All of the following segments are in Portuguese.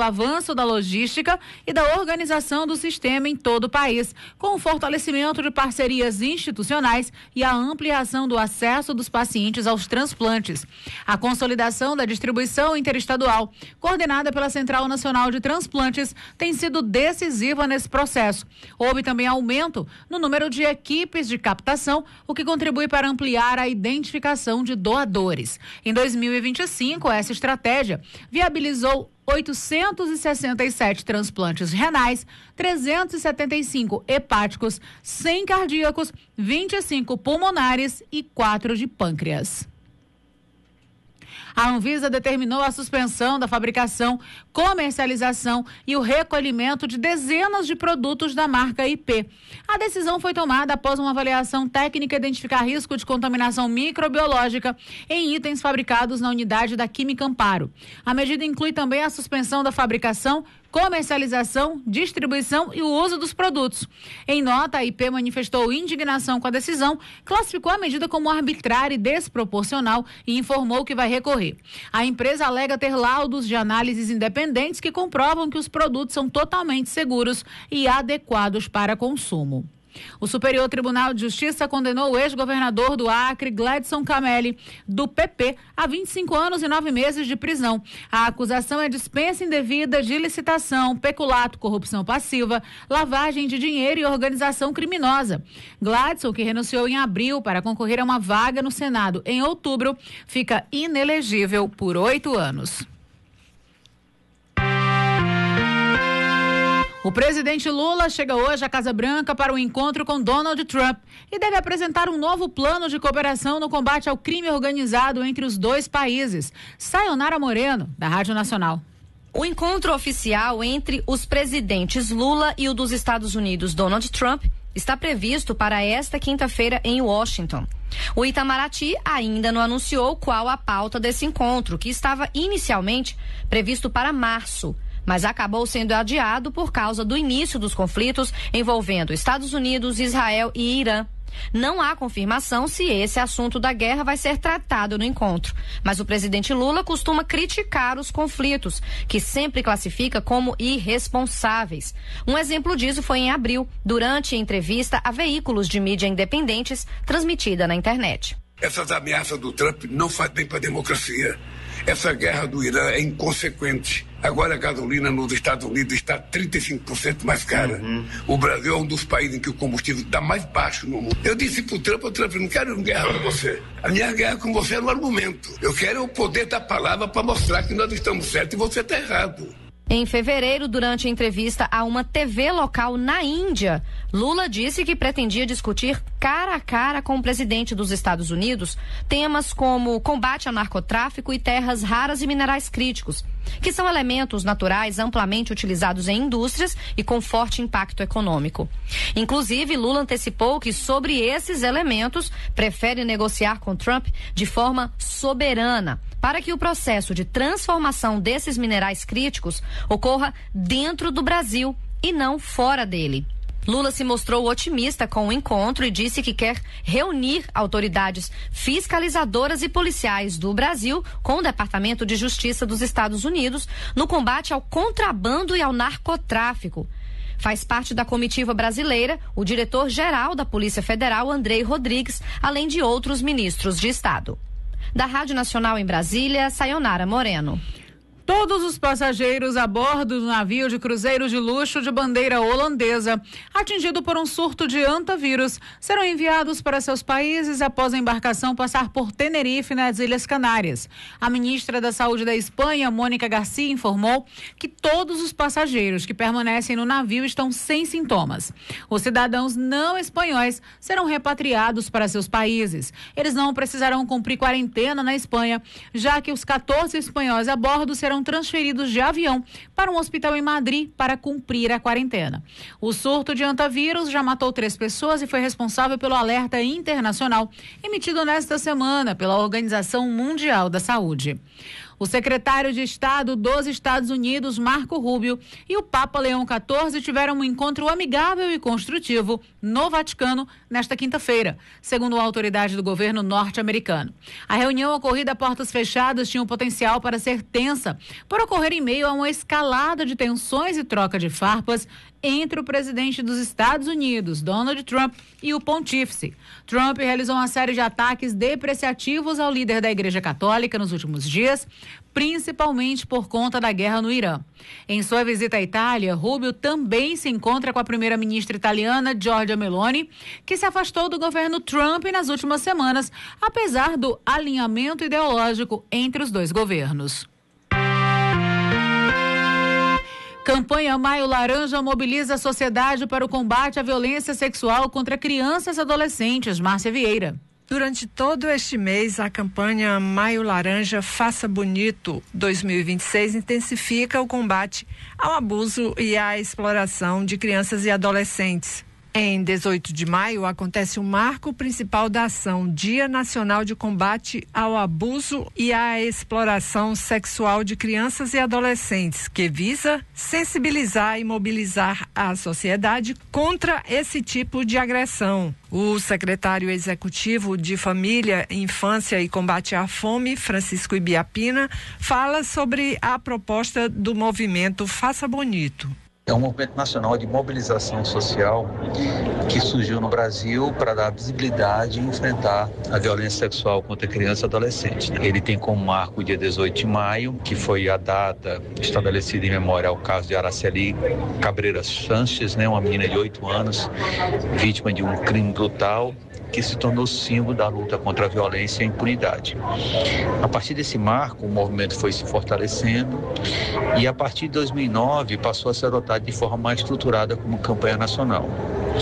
avanço da logística e da organização do sistema em todo o país, com o fortalecimento de parcerias institucionais e a ampliação do acesso dos pacientes aos transplantes. A consolidação da distribuição interestadual, coordenada pela Central Nacional de Transplantes, tem sido decisiva nesse processo. Houve também aumento no número de equipes de captação, o que contribui para ampliar a identificação de doadores. Em 2025, essa estratégia viabilizou 867 transplantes renais, 375 hepáticos, 100 cardíacos, 25 pulmonares e 4 de pâncreas. A Anvisa determinou a suspensão da fabricação, comercialização e o recolhimento de dezenas de produtos da marca IP. A decisão foi tomada após uma avaliação técnica identificar risco de contaminação microbiológica em itens fabricados na unidade da Química Amparo. A medida inclui também a suspensão da fabricação, comercialização, distribuição e o uso dos produtos. Em nota, a IP manifestou indignação com a decisão, classificou a medida como arbitrária e desproporcional e informou que vai recorrer. A empresa alega ter laudos de análises independentes que comprovam que os produtos são totalmente seguros e adequados para consumo. O Superior Tribunal de Justiça condenou o ex-governador do Acre, Gladson Cameli, do PP, a 25 anos e 9 meses de prisão. A acusação é dispensa indevida de licitação, peculato, corrupção passiva, lavagem de dinheiro e organização criminosa. Gladson, que renunciou em abril para concorrer a uma vaga no Senado em outubro, fica inelegível por 8 anos. O presidente Lula chega hoje à Casa Branca para um encontro com Donald Trump e deve apresentar um novo plano de cooperação no combate ao crime organizado entre os dois países. Sayonara Moreno, da Rádio Nacional. O encontro oficial entre os presidentes Lula e o dos Estados Unidos, Donald Trump, está previsto para esta quinta-feira em Washington. O Itamaraty ainda não anunciou qual a pauta desse encontro, que estava inicialmente previsto para março, mas acabou sendo adiado por causa do início dos conflitos envolvendo Estados Unidos, Israel e Irã. Não há confirmação se esse assunto da guerra vai ser tratado no encontro, mas o presidente Lula costuma criticar os conflitos, que sempre classifica como irresponsáveis. Um exemplo disso foi em abril, durante a entrevista a veículos de mídia independentes transmitida na internet. Essas ameaças do Trump não fazem bem para a democracia. Essa guerra do Irã é inconsequente. Agora a gasolina nos Estados Unidos está 35% mais cara. O Brasil é um dos países em que o combustível está mais baixo no mundo. Eu disse pro Trump, eu não quero guerra com você. A minha guerra com você é no argumento. Eu quero o poder da palavra para mostrar que nós estamos certos e você está errado. Em fevereiro, durante a entrevista a uma TV local na Índia, Lula disse que pretendia discutir cara a cara com o presidente dos Estados Unidos temas como combate ao narcotráfico e terras raras e minerais críticos, que são elementos naturais amplamente utilizados em indústrias e com forte impacto econômico. Inclusive, Lula antecipou que sobre esses elementos prefere negociar com Trump de forma soberana, para que o processo de transformação desses minerais críticos ocorra dentro do Brasil e não fora dele. Lula se mostrou otimista com o encontro e disse que quer reunir autoridades fiscalizadoras e policiais do Brasil com o Departamento de Justiça dos Estados Unidos no combate ao contrabando e ao narcotráfico. Faz parte da comitiva brasileira o diretor-geral da Polícia Federal, Andrei Rodrigues, além de outros ministros de Estado. Da Rádio Nacional em Brasília, Sayonara Moreno. Todos os passageiros a bordo do navio de cruzeiro de luxo de bandeira holandesa, atingido por um surto de hantavírus, serão enviados para seus países após a embarcação passar por Tenerife, nas Ilhas Canárias. A ministra da Saúde da Espanha, Mónica Garcia, informou que todos os passageiros que permanecem no navio estão sem sintomas. Os cidadãos não espanhóis serão repatriados para seus países. Eles não precisarão cumprir quarentena na Espanha, já que os 14 espanhóis a bordo serão transferidos de avião para um hospital em Madrid para cumprir a quarentena. O surto de hantavírus já matou 3 pessoas e foi responsável pelo alerta internacional emitido nesta semana pela Organização Mundial da Saúde. O secretário de Estado dos Estados Unidos, Marco Rubio, e o Papa Leão XIV tiveram um encontro amigável e construtivo no Vaticano nesta quinta-feira, segundo a autoridade do governo norte-americano. A reunião ocorrida a portas fechadas tinha o potencial para ser tensa, por ocorrer em meio a uma escalada de tensões e troca de farpas entre o presidente dos Estados Unidos, Donald Trump, e o pontífice. Trump realizou uma série de ataques depreciativos ao líder da Igreja Católica nos últimos dias, principalmente por conta da guerra no Irã. Em sua visita à Itália, Rubio também se encontra com a primeira-ministra italiana, Giorgia Meloni, que se afastou do governo Trump nas últimas semanas, apesar do alinhamento ideológico entre os dois governos. Campanha Maio Laranja mobiliza a sociedade para o combate à violência sexual contra crianças e adolescentes. Márcia Vieira. Durante todo este mês, a campanha Maio Laranja Faça Bonito 2026 intensifica o combate ao abuso e à exploração de crianças e adolescentes. Em 18 de maio, acontece o marco principal da ação, Dia Nacional de Combate ao Abuso e à Exploração Sexual de Crianças e Adolescentes, que visa sensibilizar e mobilizar a sociedade contra esse tipo de agressão. O secretário executivo de Família, Infância e Combate à Fome, Francisco Ibiapina, fala sobre a proposta do movimento Faça Bonito. É um movimento nacional de mobilização social que surgiu no Brasil para dar visibilidade e enfrentar a violência sexual contra criança e adolescente. Ele tem como marco o dia 18 de maio, que foi a data estabelecida em memória ao caso de Araceli Cabreira Sanches, uma menina de 8 anos, vítima de um crime brutal, que se tornou símbolo da luta contra a violência e a impunidade. A partir desse marco, o movimento foi se fortalecendo e, a partir de 2009, passou a ser adotado de forma mais estruturada como campanha nacional.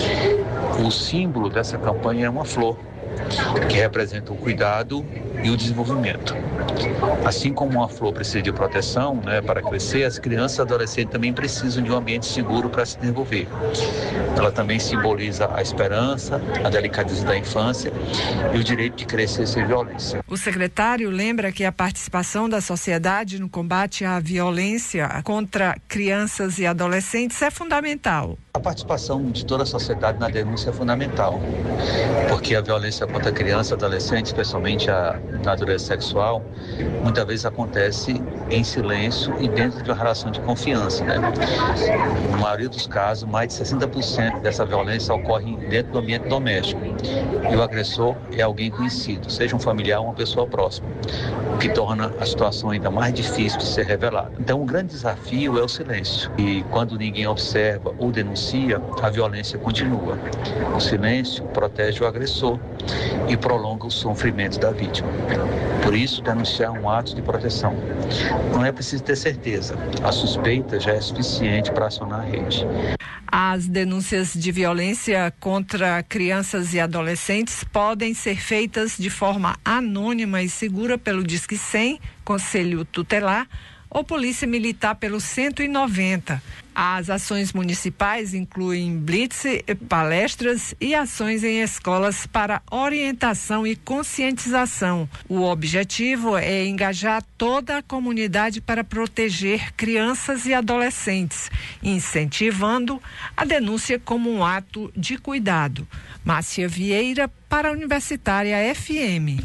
O símbolo dessa campanha é uma flor, que representa o cuidado e o desenvolvimento. Assim como uma flor precisa de proteção, para crescer, as crianças e adolescentes também precisam de um ambiente seguro para se desenvolver. Ela também simboliza a esperança, a delicadeza da infância e o direito de crescer sem violência. O secretário lembra que a participação da sociedade no combate à violência contra crianças e adolescentes é fundamental. A participação de toda a sociedade na denúncia é fundamental, porque a violência contra criança e adolescente, especialmente a natureza sexual, muitas vezes acontece em silêncio e dentro de uma relação de confiança. Na maioria dos casos, mais de 60% dessa violência ocorre dentro do ambiente doméstico. E o agressor é alguém conhecido, seja um familiar ou uma pessoa próxima, o que torna a situação ainda mais difícil de ser revelada. Então, o grande desafio é o silêncio. E quando ninguém observa ou denuncia, a violência continua. O silêncio protege o agressor e prolonga o sofrimento da vítima. Por isso, denunciar é um ato de proteção. Não é preciso ter certeza. A suspeita já é suficiente para acionar a rede. As denúncias de violência contra crianças e adolescentes podem ser feitas de forma anônima e segura pelo Disque 100, Conselho Tutelar, ou Polícia Militar pelo 190. As ações municipais incluem blitz, palestras e ações em escolas para orientação e conscientização. O objetivo é engajar toda a comunidade para proteger crianças e adolescentes, incentivando a denúncia como um ato de cuidado. Márcia Vieira, para a Universitária FM.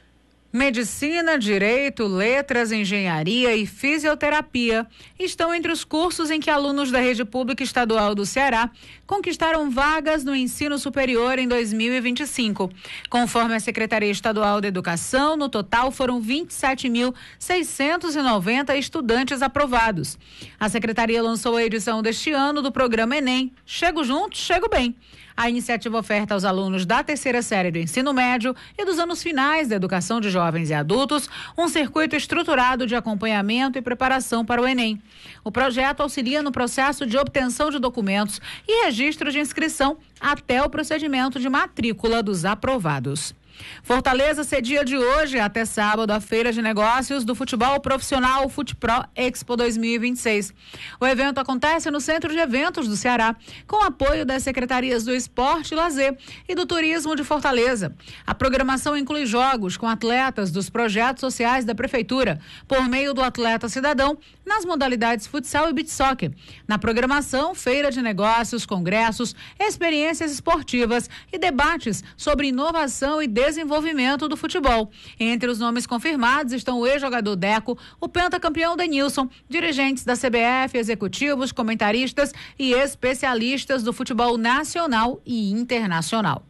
Medicina, Direito, Letras, Engenharia e Fisioterapia estão entre os cursos em que alunos da Rede Pública Estadual do Ceará conquistaram vagas no ensino superior em 2025. Conforme a Secretaria Estadual da Educação, no total foram 27.690 estudantes aprovados. A Secretaria lançou a edição deste ano do programa Enem. Chego junto, chego bem. A iniciativa oferta aos alunos da terceira série do ensino médio e dos anos finais da educação de jovens e adultos um circuito estruturado de acompanhamento e preparação para o Enem. O projeto auxilia no processo de obtenção de documentos e registro de inscrição até o procedimento de matrícula dos aprovados. Fortaleza cedia de hoje até sábado a Feira de Negócios do Futebol Profissional FutPro Expo 2026. O evento acontece no Centro de Eventos do Ceará, com apoio das Secretarias do Esporte e Lazer e do Turismo de Fortaleza. A programação inclui jogos com atletas dos projetos sociais da Prefeitura, por meio do Atleta Cidadão, nas modalidades futsal e beach soccer. Na programação, feira de negócios, congressos, experiências esportivas e debates sobre inovação e desenvolvimento do futebol. Entre os nomes confirmados estão o ex-jogador Deco, o pentacampeão Denilson, dirigentes da CBF, executivos, comentaristas e especialistas do futebol nacional e internacional.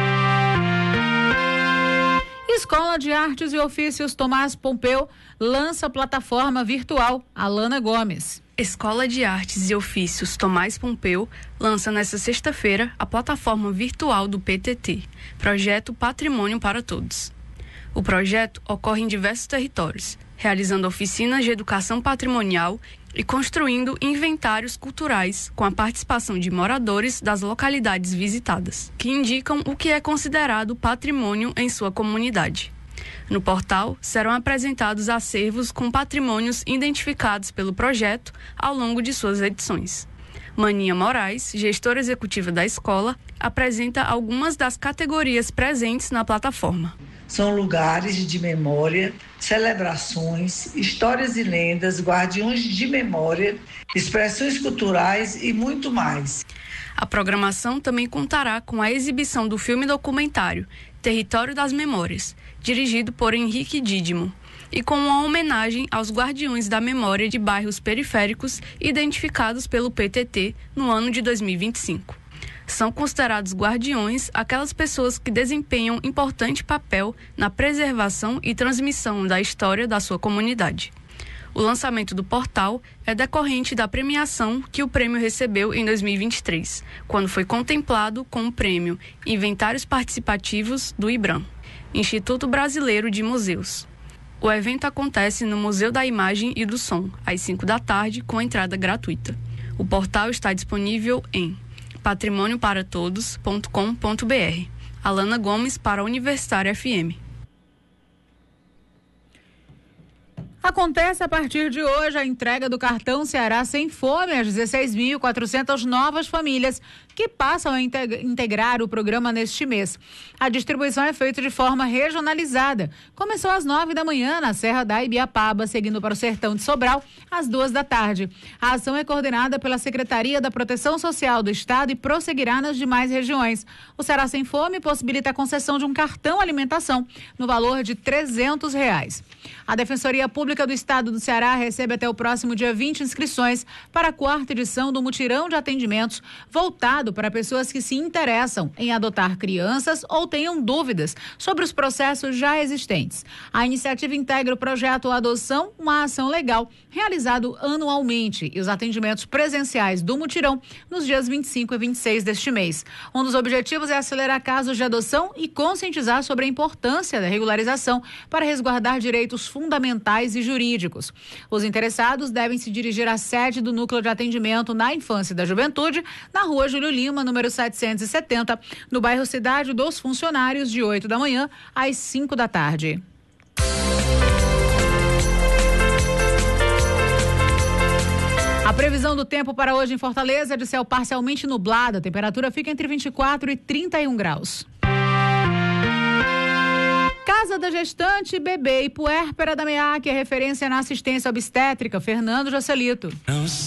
Escola de Artes e Ofícios Tomás Pompeu lança plataforma virtual. Alana Gomes. Escola de Artes e Ofícios Tomás Pompeu lança nesta sexta-feira a plataforma virtual do PTT, Projeto Patrimônio para Todos. O projeto ocorre em diversos territórios, realizando oficinas de educação patrimonial e construindo inventários culturais com a participação de moradores das localidades visitadas, que indicam o que é considerado patrimônio em sua comunidade. No portal, serão apresentados acervos com patrimônios identificados pelo projeto ao longo de suas edições. Maninha Moraes, gestora executiva da escola, apresenta algumas das categorias presentes na plataforma. São lugares de memória, celebrações, histórias e lendas, guardiões de memória, expressões culturais e muito mais. A programação também contará com a exibição do filme documentário Território das Memórias, dirigido por Henrique Dídimo, e com uma homenagem aos guardiões da memória de bairros periféricos identificados pelo PTT no ano de 2025. São considerados guardiões aquelas pessoas que desempenham importante papel na preservação e transmissão da história da sua comunidade. O lançamento do portal é decorrente da premiação que o prêmio recebeu em 2023, quando foi contemplado com o prêmio Inventários Participativos do IBRAM, Instituto Brasileiro de Museus. O evento acontece no Museu da Imagem e do Som, às 5 da tarde, com entrada gratuita. O portal está disponível em patrimônioparatodos.com.br. Alana Gomes para a Universitária FM. Acontece a partir de hoje a entrega do cartão Ceará Sem Fome às 16.400 novas famílias que passam a integrar o programa neste mês. A distribuição é feita de forma regionalizada. Começou às 9 da manhã na Serra da Ibiapaba, seguindo para o Sertão de Sobral às 2 da tarde. A ação é coordenada pela Secretaria da Proteção Social do Estado e prosseguirá nas demais regiões. O Ceará Sem Fome possibilita a concessão de um cartão alimentação no valor de R$300. A Defensoria Pública do Estado do Ceará recebe até o próximo dia 20 inscrições para a 4ª edição do mutirão de atendimentos voltado para pessoas que se interessam em adotar crianças ou tenham dúvidas sobre os processos já existentes. A iniciativa integra o projeto Adoção, uma ação legal, realizado anualmente, e os atendimentos presenciais do mutirão nos dias 25 e 26 deste mês. Um dos objetivos é acelerar casos de adoção e conscientizar sobre a importância da regularização para resguardar direitos fundamentais e jurídicos. Os interessados devem se dirigir à sede do Núcleo de Atendimento na Infância e da Juventude, na Rua Júlio Lima, número 770, no bairro Cidade dos Funcionários, de 8 da manhã às 5 da tarde. A previsão do tempo para hoje em Fortaleza é de céu parcialmente nublado. A temperatura fica entre 24 e 31 graus. Casa da Gestante, Bebê e Puérpera da MEAC, é referência na assistência obstétrica. Fernando Jocelito.